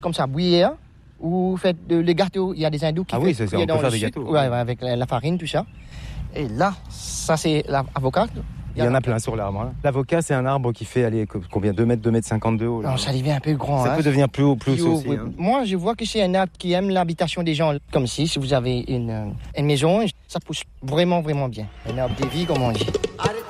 comme ça, bouillir, ou faites les gâteaux. Il y a des hindous qui on peut faire des gâteaux. Ouais, avec la farine, tout ça. Et là, ça c'est l'avocat. Il y en a plein sur l'arbre. Hein. L'avocat, c'est un arbre qui fait, combien, 2 mètres, 2,50 m de haut. Là. Non, ça devient un peu grand. Ça peut devenir plus haut aussi. Oui. Hein. Moi, je vois que c'est un arbre qui aime l'habitation des gens. Comme si vous avez une maison, ça pousse vraiment, vraiment bien. Un arbre de vie, comme on dit.